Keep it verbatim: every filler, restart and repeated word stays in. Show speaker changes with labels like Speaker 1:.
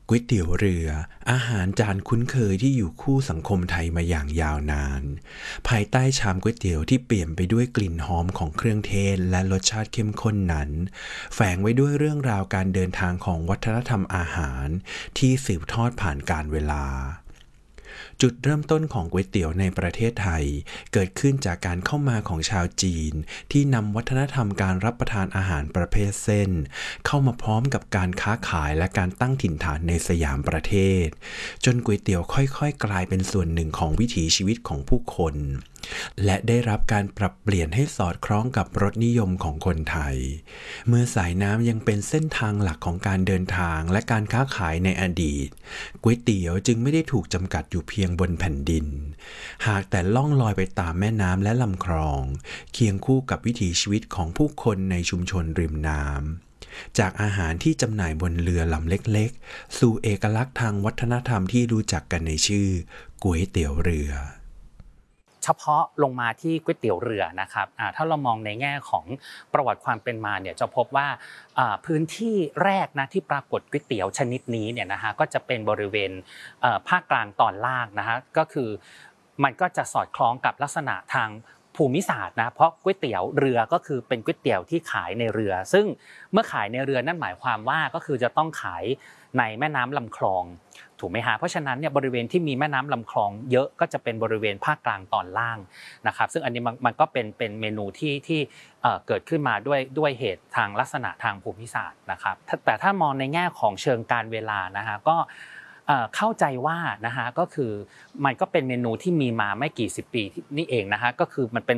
Speaker 1: ก๋วยเตี๋ยวเรืออาหารจานคุ้นเคยที่อยู่คู่สังคมไทยมาอย่างยาวนานภายใต้ชามก๋วยเตี๋ยวที่เปี่ยมไปด้วยกลิ่นหอมของเครื่องเทศและรสชาติเข้มข้นนั้นแฝงไว้ด้วยเรื่องราวการเดินทางของวัฒนธรรมอาหารที่สืบทอดผ่านกาลเวลาจุดเริ่มต้นของก๋วยเตี๋ยวในประเทศไทยเกิดขึ้นจากการเข้ามาของชาวจีนที่นำวัฒนธรรมการรับประทานอาหารประเภทเส้นเข้ามาพร้อมกับการค้าขายและการตั้งถิ่นฐานในสยามประเทศจนก๋วยเตี๋ยวค่อยๆกลายเป็นส่วนหนึ่งของวิถีชีวิตของผู้คนและได้รับการปรับเปลี่ยนให้สอดคล้องกับรสนิยมของคนไทยเมื่อสายน้ำยังเป็นเส้นทางหลักของการเดินทางและการค้าขายในอดีตก๋วยเตี๋ยวจึงไม่ได้ถูกจำกัดอยู่เพียงบนแผ่นดินหากแต่ล่องลอยไปตามแม่น้ำและลำคลองเคียงคู่กับวิถีชีวิตของผู้คนในชุมชนริมน้ำจากอาหารที่จำหน่ายบนเรือลำเล็กๆสู่เอกลักษณ์ทางวัฒนธรรมที่รู้จักกันในชื่อก๋วยเตี๋ยวเรือ
Speaker 2: เฉพาะลงมาที่ก๋วยเตี๋ยวเรือนะครับถ้าเรามองในแง่ของประวัติความเป็นมาเนี่ยจะพบว่าพื้นที่แรกนะที่ปรากฏก๋วยเตี๋ยวชนิดนี้เนี่ยนะฮะก็จะเป็นบริเวณภาคกลางตอนล่างนะฮะก็คือมันก็จะสอดคล้องกับลักษณะทางภูมิศาสตร์นะเพราะก๋วยเตี๋ยวเรือก็คือเป็นก๋วยเตี๋ยวที่ขายในเรือซึ่งเมื่อขายในเรือนั่นหมายความว่าก็คือจะต้องขายในแม่น้ำลำคลองถูกไหมฮะเพราะฉะนั้นเนี่ยบริเวณที่มีแม่น้ำลำคลองเยอะก็จะเป็นบริเวณภาคกลางตอนล่างนะครับซึ่งอันนี้มันมันก็เป็นเป็นเมนูที่ที่เอ่อเกิดขึ้นมาด้วยด้วยเหตุทางลักษณะทางภูมิศาสตร์นะครับแต่ถ้ามองในแง่ของเชิงการเวลานะฮะก็เข้าใจว่านะฮะก็คือมันก็เป็นเมนูที่มีมาไม่กี่สิบปีนี่เองนะฮะก็คือมันเป็น